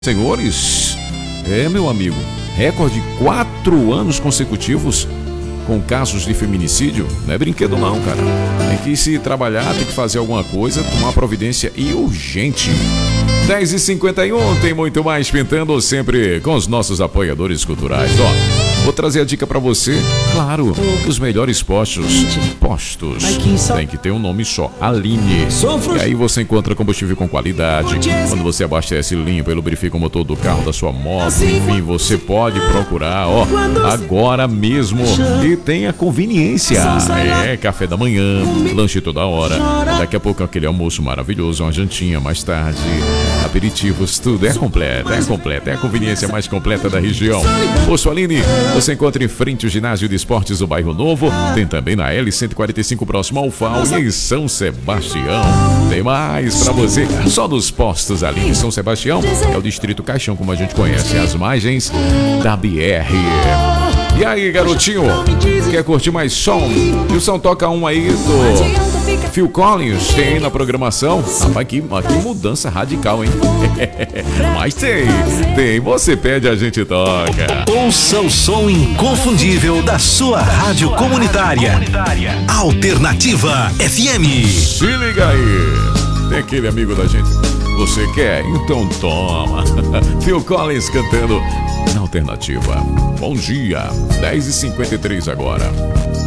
Senhores, meu amigo, recorde 4 anos consecutivos com casos de feminicídio. Não é brinquedo não, cara. Tem que se trabalhar, tem que fazer alguma coisa, tomar providência e urgente. 10h51, tem muito mais pintando, sempre com os nossos apoiadores culturais. Vou trazer a dica pra você. Claro, os melhores postos. Tem que ter um nome só, Aline. E aí você encontra combustível com qualidade. Quando você abastece, limpa e lubrifica o motor do carro, da sua moto. Enfim, você pode procurar, agora mesmo. E tem a conveniência. Café da manhã, lanche toda hora. Daqui a pouco aquele almoço maravilhoso, uma jantinha mais tarde. Aperitivos, tudo é completo. É a conveniência mais completa da região. Posto Aline, você encontra em frente ao ginásio de esportes do Bairro Novo. Tem também na L145 próximo ao FAO e em São Sebastião. Tem mais pra você, só nos postos Aline. São Sebastião é o distrito Caixão, como a gente conhece, as margens da BR. E aí, garotinho, quer curtir mais som? E o som toca um aí do Phil Collins, tem na programação. Rapaz, que mudança radical, hein? Mas tem, você pede, a gente toca. Ouça o som inconfundível da sua rádio comunitária. Alternativa FM. Se liga aí, tem aquele amigo da gente. Você quer? Então toma. Phil Collins cantando na Alternativa. Bom dia, 10h53 agora.